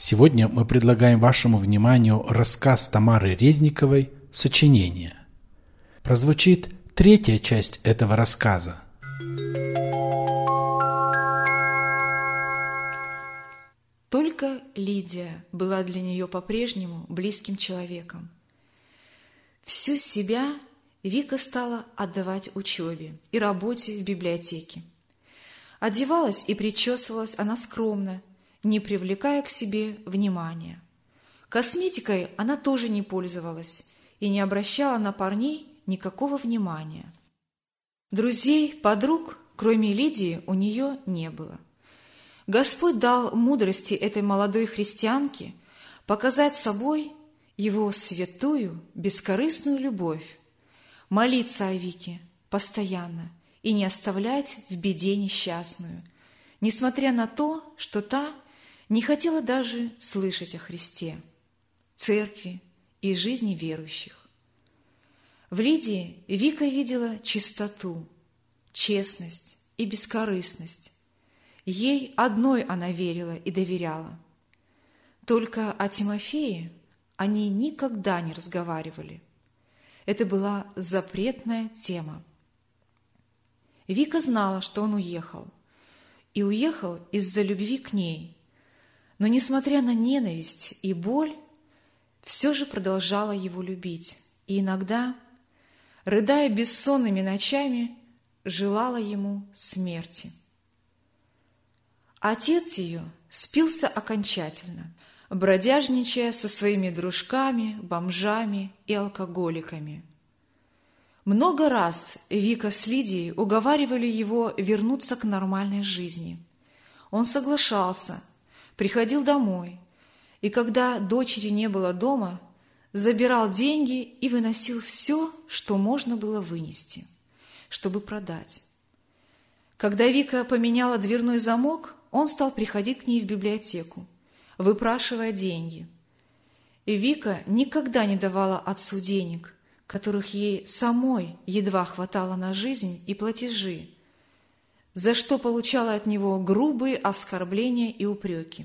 Сегодня мы предлагаем вашему вниманию рассказ Тамары Резниковой «Сочинение». Прозвучит третья часть этого рассказа. Только Лидия была для нее по-прежнему близким человеком. Всю себя Вика стала отдавать учебе и работе в библиотеке. Одевалась и причесывалась она скромно, не привлекая к себе внимания. Косметикой она тоже не пользовалась и не обращала на парней никакого внимания. Друзей, подруг, кроме Лидии, у нее не было. Господь дал мудрости этой молодой христианке показать собой Его святую, бескорыстную любовь, молиться о Вике постоянно и не оставлять в беде несчастную, несмотря на то, что та не хотела даже слышать о Христе, церкви и жизни верующих. В Лидии Вика видела чистоту, честность и бескорыстность. Ей одной она верила и доверяла. Только о Тимофее они никогда не разговаривали. Это была запретная тема. Вика знала, что он уехал, и уехал из-за любви к ней, но, несмотря на ненависть и боль, все же продолжала его любить и иногда, рыдая бессонными ночами, желала ему смерти. Отец ее спился окончательно, бродяжничая со своими дружками, бомжами и алкоголиками. Много раз Вика с Лидией уговаривали его вернуться к нормальной жизни. Он соглашался, приходил домой, и когда дочери не было дома, забирал деньги и выносил все, что можно было вынести, чтобы продать. Когда Вика поменяла дверной замок, он стал приходить к ней в библиотеку, выпрашивая деньги. И Вика никогда не давала отцу денег, которых ей самой едва хватало на жизнь и платежи, за что получала от него грубые оскорбления и упреки.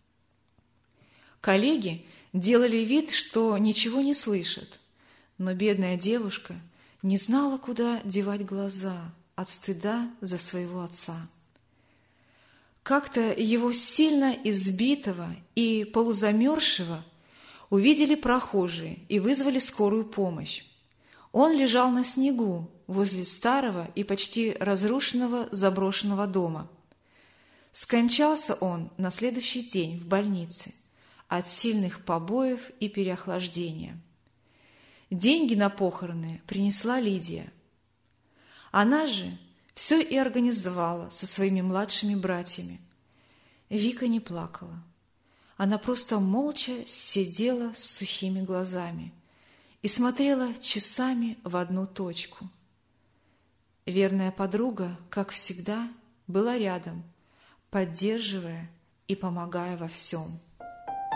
Коллеги делали вид, что ничего не слышат, но бедная девушка не знала, куда девать глаза от стыда за своего отца. Как-то его сильно избитого и полузамерзшего увидели прохожие и вызвали скорую помощь. Он лежал на снегу возле старого и почти разрушенного заброшенного дома. Скончался он на следующий день в больнице от сильных побоев и переохлаждения. Деньги на похороны принесла Лидия. Она же все и организовала со своими младшими братьями. Вика не плакала. Она просто молча сидела с сухими глазами и смотрела часами в одну точку. Верная подруга, как всегда, была рядом, поддерживая и помогая во всем.